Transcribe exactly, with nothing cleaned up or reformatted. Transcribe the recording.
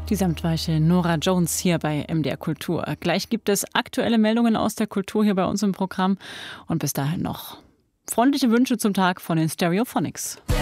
Die samtweiche Norah Jones hier bei M D R Kultur. Gleich gibt es aktuelle Meldungen aus der Kultur hier bei uns im Programm. Und bis dahin noch freundliche Wünsche zum Tag von den Stereophonics.